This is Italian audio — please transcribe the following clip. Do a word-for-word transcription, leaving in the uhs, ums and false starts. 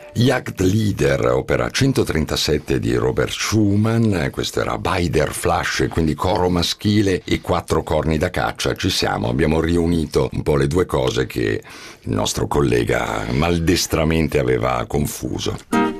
Jagdlieder, opera centotrentasette di Robert Schumann. Questo era Beider Flasche, quindi coro maschile e quattro corni da caccia. Ci siamo, abbiamo riunito un po' le due cose che il nostro collega maldestramente aveva confuso.